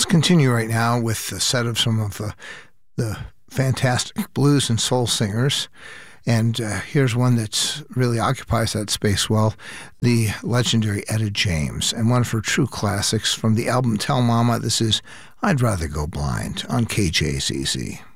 continue right now with a set of some of the fantastic blues and soul singers. And here's one that's really occupies that space well, the legendary Etta James, and one of her true classics from the album Tell Mama. This is I'd Rather Go Blind on KJZZ.